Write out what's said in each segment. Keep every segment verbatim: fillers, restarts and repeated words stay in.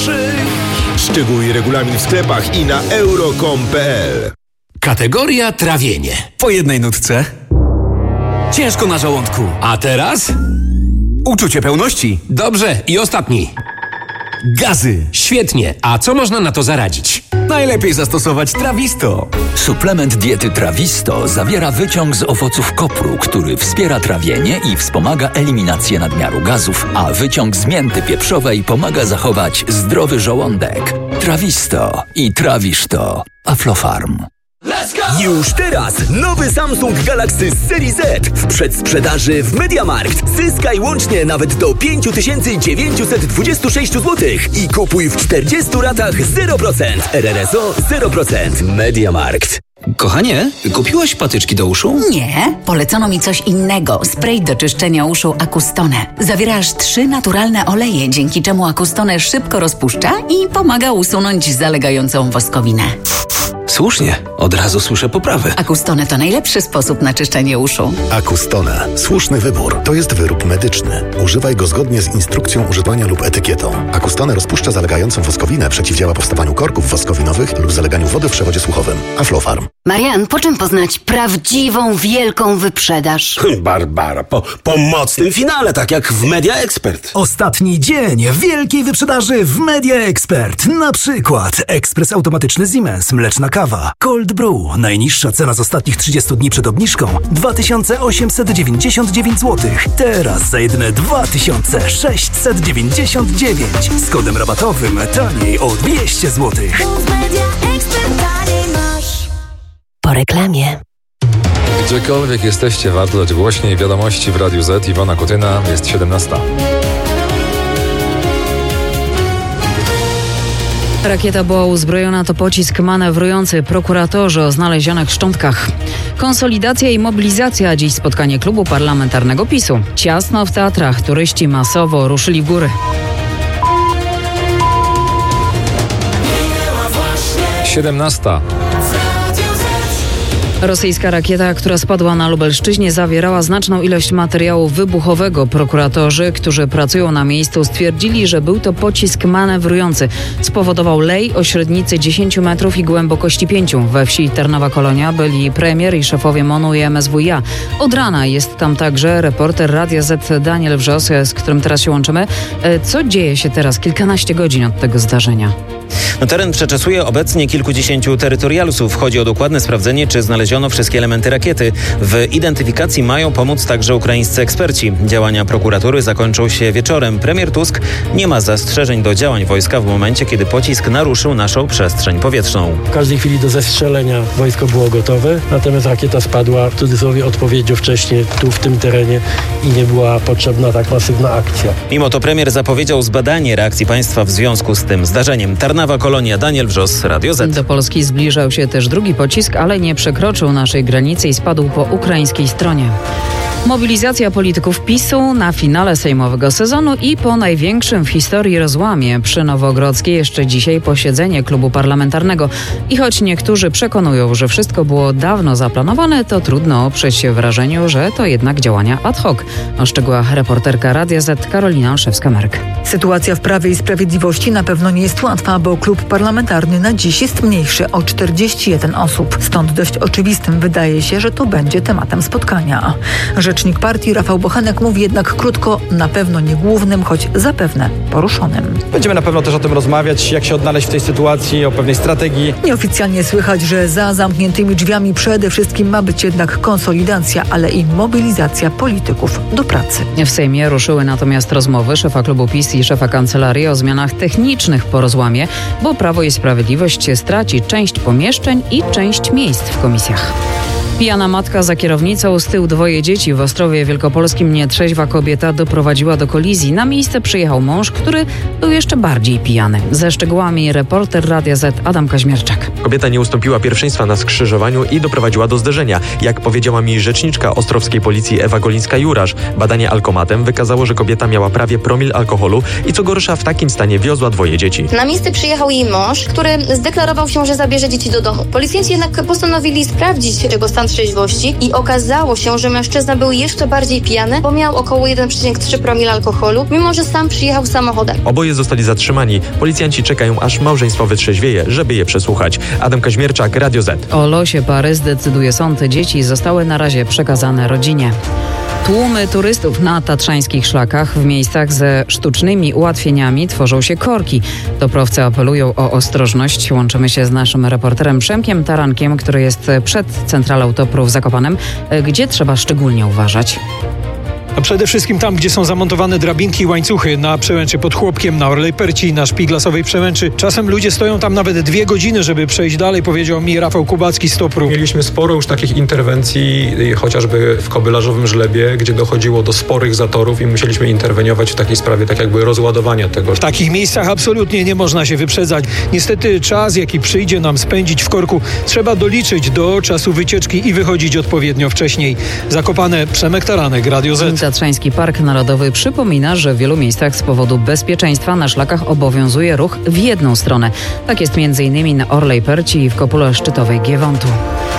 przyjść. Szczegóły i regulamin w sklepach i na euro kropka com kropka p l. Kategoria trawienie. Po jednej nutce. Ciężko na żołądku. A teraz? Uczucie pełności. Dobrze, i ostatni. Gazy. Świetnie. A co można na to zaradzić? Najlepiej zastosować Trawisto. Suplement diety Trawisto zawiera wyciąg z owoców kopru, który wspiera trawienie i wspomaga eliminację nadmiaru gazów, a wyciąg z mięty pieprzowej pomaga zachować zdrowy żołądek. Trawisto i trawisz to. Aflofarm. Już teraz nowy Samsung Galaxy z serii Z w przedsprzedaży w MediaMarkt. Zyskaj łącznie nawet do pięć tysięcy dziewięćset dwadzieścia sześć złotych i kupuj w czterdziestu ratach zero procent. R R S O zero procent. MediaMarkt. Kochanie, kupiłaś patyczki do uszu? Nie, polecono mi coś innego. Spray do czyszczenia uszu Acustone. Zawiera aż trzy naturalne oleje, dzięki czemu Acustone szybko rozpuszcza i pomaga usunąć zalegającą woskowinę. Słusznie, od razu słyszę poprawę. Acustone to najlepszy sposób na czyszczenie uszu. Acustone. Słuszny wybór. To jest wyrób medyczny. Używaj go zgodnie z instrukcją używania lub etykietą. Acustone rozpuszcza zalegającą woskowinę, przeciwdziała powstawaniu korków woskowinowych lub zaleganiu wody w przewodzie słuchowym. Aflofarm. Marian, po czym poznać prawdziwą, wielką wyprzedaż? Barbara, po, po mocnym finale, tak jak w Media Expert. Ostatni dzień wielkiej wyprzedaży w Media Expert. Na przykład ekspres automatyczny Siemens, mleczna kawa, Cold Brew. Najniższa cena z ostatnich trzydziestu dni przed obniżką dwa tysiące osiemset dziewięćdziesiąt dziewięć złotych. Teraz za jedyne dwa tysiące sześćset dziewięćdziesiąt dziewięć. Z kodem rabatowym taniej o dwieście złotych. Po reklamie. Gdziekolwiek jesteście, warto dać głośniej wiadomości w Radiu Z. Iwona Kutyna, jest siedemnasta. Rakieta była uzbrojona, to pocisk manewrujący. Prokuratorzy o znalezionych szczątkach. Konsolidacja i mobilizacja. Dziś spotkanie klubu parlamentarnego PiSu. Ciasno w teatrach. Turyści masowo ruszyli w góry. siedemnasta. Rosyjska rakieta, która spadła na Lubelszczyźnie, zawierała znaczną ilość materiału wybuchowego. Prokuratorzy, którzy pracują na miejscu, stwierdzili, że był to pocisk manewrujący. Spowodował lej o średnicy dziesięć metrów i głębokości pięć. We wsi Tarnowa Kolonia byli premier i szefowie MON-u i M S W iA. Od rana jest tam także reporter Radia Z Daniel Wrzos, z którym teraz się łączymy. Co dzieje się teraz, kilkanaście godzin od tego zdarzenia? No, teren przeczesuje obecnie kilkudziesięciu terytorialsów. Chodzi o dokładne sprawdzenie, czy znaleziono wszystkie elementy rakiety. W identyfikacji mają pomóc także ukraińscy eksperci. Działania prokuratury zakończą się wieczorem. Premier Tusk nie ma zastrzeżeń do działań wojska w momencie, kiedy pocisk naruszył naszą przestrzeń powietrzną. W każdej chwili do zestrzelenia wojsko było gotowe, natomiast rakieta spadła w cudzysłowie odpowiednio wcześnie tu w tym terenie i nie była potrzebna tak masywna akcja. Mimo to premier zapowiedział zbadanie reakcji państwa w związku z tym zdarzeniem. Tarnowa Kolonia, Daniel Wrzos, Radio Z. Do Polski zbliżał się też drugi pocisk, ale nie przekroczył naszej granicy i spadł po ukraińskiej stronie. Mobilizacja polityków PiSu na finale sejmowego sezonu i po największym w historii rozłamie przy Nowogrodzkiej jeszcze dzisiaj posiedzenie klubu parlamentarnego. I choć niektórzy przekonują, że wszystko było dawno zaplanowane, to trudno oprzeć się wrażeniu, że to jednak działania ad hoc. O szczegółach reporterka Radia Z Karolina Olszewska-Merk. Sytuacja w Prawie i Sprawiedliwości na pewno nie jest łatwa, bo klub parlamentarny na dziś jest mniejszy o czterdzieści jeden osób. Stąd dość oczywistym wydaje się, że to będzie tematem spotkania. Rzecznik partii Rafał Bochenek mówi jednak krótko, na pewno nie głównym, choć zapewne poruszonym. Będziemy na pewno też o tym rozmawiać, jak się odnaleźć w tej sytuacji, o pewnej strategii. Nieoficjalnie słychać, że za zamkniętymi drzwiami przede wszystkim ma być jednak konsolidacja, ale i mobilizacja polityków do pracy. W Sejmie ruszyły natomiast rozmowy szefa klubu PiS i szefa kancelarii o zmianach technicznych po rozłamie, bo Prawo i Sprawiedliwość straci część pomieszczeń i część miejsc w komisjach. Pijana matka za kierownicą, z tyłu dwoje dzieci. W Ostrowie Wielkopolskim nietrzeźwa kobieta doprowadziła do kolizji. Na miejsce przyjechał mąż, który był jeszcze bardziej pijany. Ze szczegółami reporter Radia Z Adam Kaźmierczak. Kobieta nie ustąpiła pierwszeństwa na skrzyżowaniu i doprowadziła do zderzenia. Jak powiedziała mi rzeczniczka ostrowskiej policji Ewa Golińska-Jurasz, badanie alkomatem wykazało, że kobieta miała prawie promil alkoholu i co gorsza w takim stanie wiozła dwoje dzieci. Na miejsce przyjechał jej mąż, który zdeklarował się, że zabierze dzieci do domu. Policjanci jednak postanowili sprawdzić jego stan trzeźwości i okazało się, że mężczyzna był jeszcze bardziej pijany, bo miał około jeden przecinek trzy promila alkoholu, mimo że sam przyjechał samochodem. Oboje zostali zatrzymani. Policjanci czekają, aż małżeństwo wytrzeźwieje, żeby je przesłuchać. Adam Kaźmierczak, Radio Z. O losie pary zdecyduje sąd. Dzieci zostały na razie przekazane rodzinie. Tłumy turystów na tatrzańskich szlakach w miejscach ze sztucznymi ułatwieniami tworzą się korki. Toprowcy apelują o ostrożność. Łączymy się z naszym reporterem Przemkiem Tarankiem, który jest przed centralą Topru w Zakopanem. Gdzie trzeba szczególnie uważać? A przede wszystkim tam, gdzie są zamontowane drabinki i łańcuchy na przełęczy pod Chłopkiem, na Orlej Perci, na Szpiglasowej Przełęczy. Czasem ludzie stoją tam nawet dwie godziny, żeby przejść dalej, powiedział mi Rafał Kubacki z Topru. Mieliśmy sporo już takich interwencji, chociażby w Kobylarzowym Żlebie, gdzie dochodziło do sporych zatorów i musieliśmy interweniować w takiej sprawie, tak jakby rozładowania tego. W takich miejscach absolutnie nie można się wyprzedzać. Niestety czas, jaki przyjdzie nam spędzić w korku, trzeba doliczyć do czasu wycieczki i wychodzić odpowiednio wcześniej. Zakopane, Przemek Taranek, Radio Z. Tatrzański Park Narodowy przypomina, że w wielu miejscach z powodu bezpieczeństwa na szlakach obowiązuje ruch w jedną stronę. Tak jest między innymi na Orlej Perci i w Kopule Szczytowej Giewontu.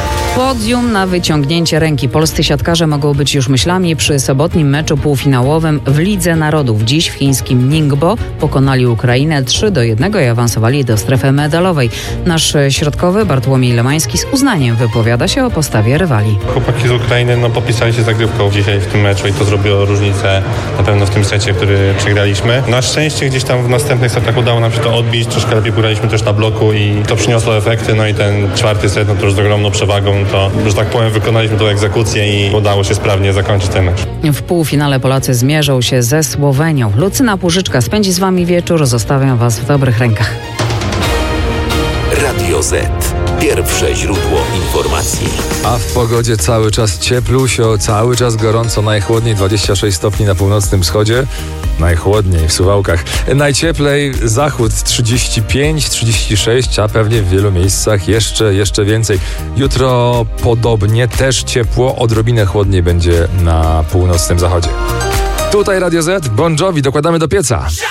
Podium na wyciągnięcie ręki. Polscy siatkarze mogą być już myślami przy sobotnim meczu półfinałowym w Lidze Narodów. Dziś w chińskim Ningbo pokonali Ukrainę trzy do jednego i awansowali do strefy medalowej. Nasz środkowy Bartłomiej Lemański z uznaniem wypowiada się o postawie rywali. Chłopaki z Ukrainy no, popisali się zagrywką dzisiaj w tym meczu i to zrobiło różnicę na pewno w tym secie, który przegraliśmy. Na szczęście gdzieś tam w następnych setach udało nam się to odbić. Troszkę lepiej pograliśmy też na bloku i to przyniosło efekty. No i ten czwarty set, no to już z ogromną przewagą, to, że tak powiem, wykonaliśmy tą egzekucję i udało się sprawnie zakończyć ten mecz. W półfinale Polacy zmierzą się ze Słowenią. Lucyna Płużyczka spędzi z wami wieczór. Zostawiam was w dobrych rękach. Radio Z. Pierwsze źródło informacji. A w pogodzie cały czas cieplusio, cały czas gorąco, najchłodniej dwadzieścia sześć stopni na północnym wschodzie, najchłodniej w Suwałkach. Najcieplej zachód trzydzieści pięć trzydzieści sześć, a pewnie w wielu miejscach jeszcze, jeszcze więcej. Jutro podobnie, też ciepło, odrobinę chłodniej będzie na północnym zachodzie. Tutaj Radio Z, Bon Jovi, dokładamy do pieca.